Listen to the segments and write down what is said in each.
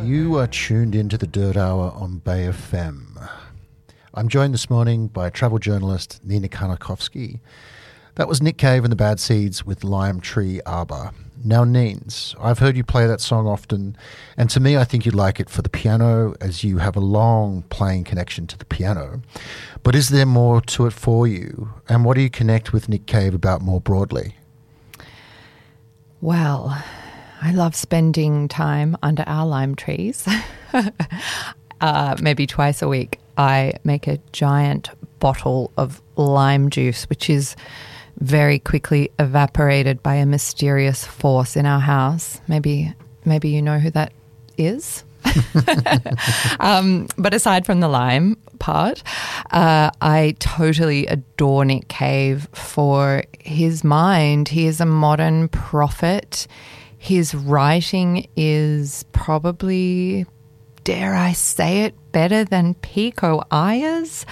You are tuned into the Dirt Hour on Bay FM. I'm joined this morning by travel journalist Nina Karnakovsky. That was Nick Cave and the Bad Seeds with Lime Tree Arbor. Now, Neens, I've heard you play that song often, and to me, I think you'd like it for the piano, as you have a long playing connection to the piano. But is there more to it for you? And what do you connect with Nick Cave about more broadly? Well, I love spending time under our lime trees. Maybe twice a week, I make a giant bottle of lime juice, which is very quickly evaporated by a mysterious force in our house. Maybe you know who that is. But aside from the lime part, I totally adore Nick Cave for his mind. He is a modern prophet. His writing is probably, dare I say it, better than Pico Ayers.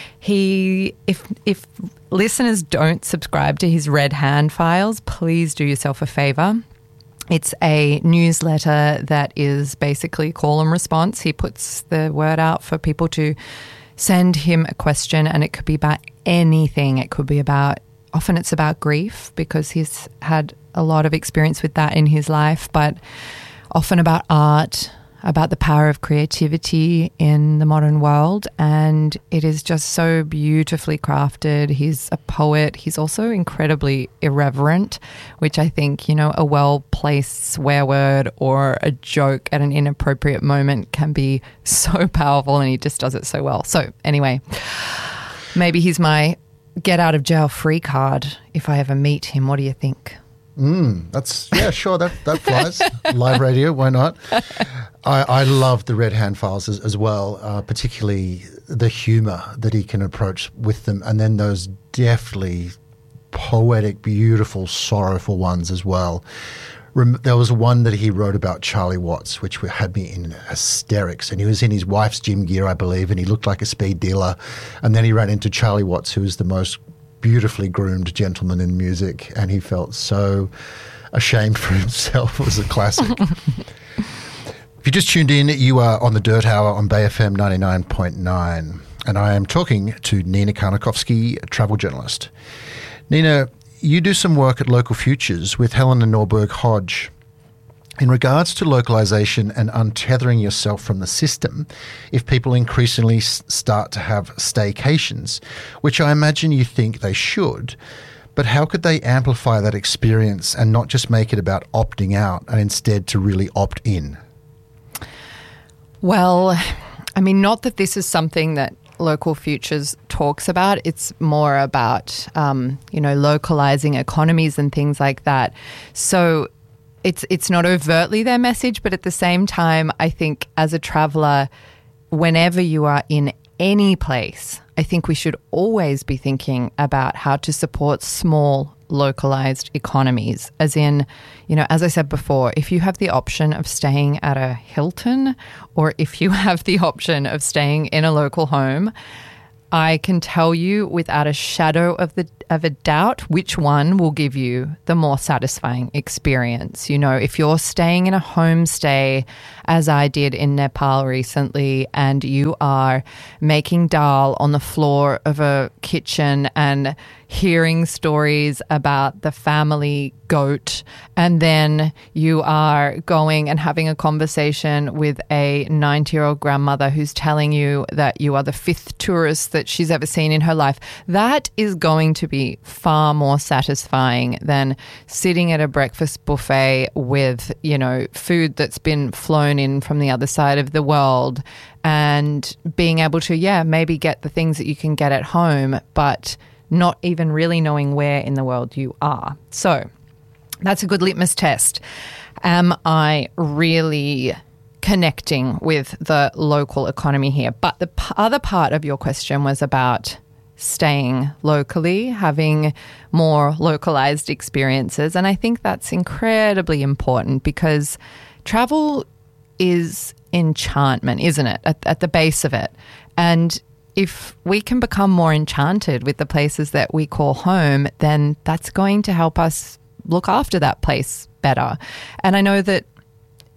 If listeners don't subscribe to his Red Hand Files, please do yourself a favor. It's a newsletter that is basically call and response. He puts the word out for people to send him a question, and it could be about anything. It could be about, often it's about grief because he's had a lot of experience with that in his life, but often about art, about the power of creativity in the modern world, and it is just so beautifully crafted. He's a poet. He's also incredibly irreverent, which I think, a well-placed swear word or a joke at an inappropriate moment can be so powerful, and he just does it so well. So anyway, maybe he's my get-out-of-jail-free card if I ever meet him. What do you think? Sure, that flies. Live radio, why not? I love the Red Hand Files as well, particularly the humour that he can approach with them, and then those deftly poetic, beautiful, sorrowful ones as well. There was one that he wrote about Charlie Watts, which had me in hysterics, and he was in his wife's gym gear, I believe, and he looked like a speed dealer, and then he ran into Charlie Watts, who is the most beautifully groomed gentleman in music, and he felt so ashamed for himself. It was a classic. If you just tuned in, you are on the Dirt Hour on Bay FM 99.9, and I am talking to Nina Karnakovsky, a travel journalist. Nina, you do some work at Local Futures with Helena Norberg Hodge. In regards to localization and untethering yourself from the system, if people increasingly start to have staycations, which I imagine you think they should, but how could they amplify that experience and not just make it about opting out and instead to really opt in? Well, I mean, not that this is something that Local Futures talks about. It's more about, localizing economies and things like that. So it's not overtly their message, but at the same time, I think as a traveller, whenever you are in any place, I think we should always be thinking about how to support small localized economies. As in, as I said before, if you have the option of staying at a Hilton or if you have the option of staying in a local home, I can tell you without a shadow of a doubt which one will give you the more satisfying experience. If you're staying in a homestay, as I did in Nepal recently, and you are making dal on the floor of a kitchen and hearing stories about the family goat, and then you are going and having a conversation with a 90-year-old grandmother who's telling you that you are the 5th tourist that she's ever seen in her life, that is going to be far more satisfying than sitting at a breakfast buffet with, food that's been flown in from the other side of the world and being able to, maybe get the things that you can get at home, but not even really knowing where in the world you are. So that's a good litmus test. Am I really connecting with the local economy here? But the other part of your question was about staying locally, having more localized experiences. And I think that's incredibly important because travel is enchantment, isn't it, at the base of it? And if we can become more enchanted with the places that we call home, then that's going to help us look after that place better. And I know that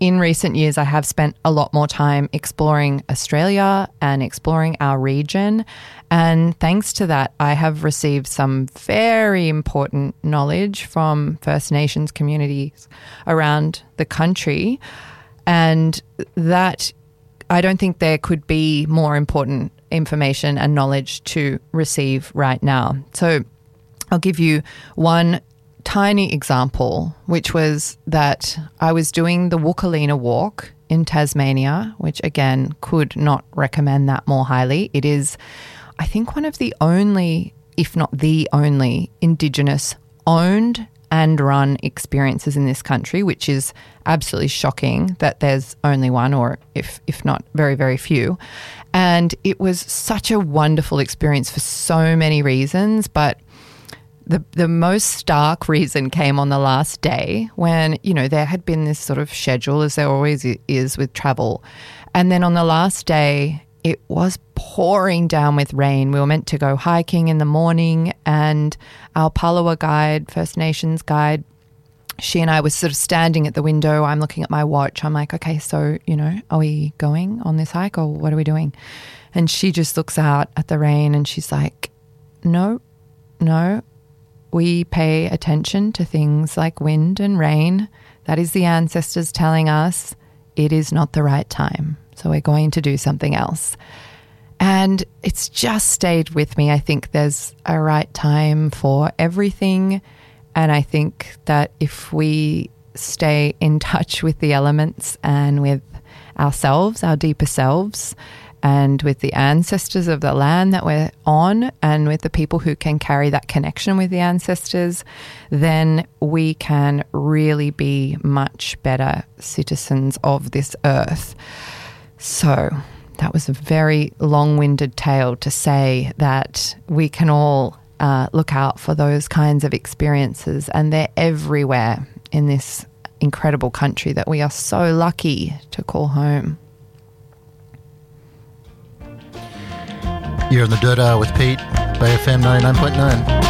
in recent years, I have spent a lot more time exploring Australia and exploring our region. And thanks to that, I have received some very important knowledge from First Nations communities around the country. And that, I don't think there could be more important information and knowledge to receive right now. So I'll give you one tiny example, which was that I was doing the Wookalina walk in Tasmania, which again, could not recommend that more highly. It is, I think, one of the only, if not the only, Indigenous owned and run experiences in this country, which is absolutely shocking that there's only one, or if not very, very few. And it was such a wonderful experience for so many reasons, but the most stark reason came on the last day when, you know, there had been this sort of schedule, as there always is with travel. And then on the last day, it was pouring down with rain. We were meant to go hiking in the morning, and our Palawa guide, First Nations guide, she and I were sort of standing at the window. I'm looking at my watch. I'm like, okay, so, you know, are we going on this hike or what are we doing? And she just looks out at the rain and she's like, no. We pay attention to things like wind and rain. That is the ancestors telling us it is not the right time. So we're going to do something else. And it's just stayed with me. I think there's a right time for everything. And I think that if we stay in touch with the elements and with ourselves, our deeper selves, and with the ancestors of the land that we're on, and with the people who can carry that connection with the ancestors, then we can really be much better citizens of this earth. So that was a very long-winded tale to say that we can all look out for those kinds of experiences, and they're everywhere in this incredible country that we are so lucky to call home. You're in the Dirt Hour with Pete, Bay FM 99.9.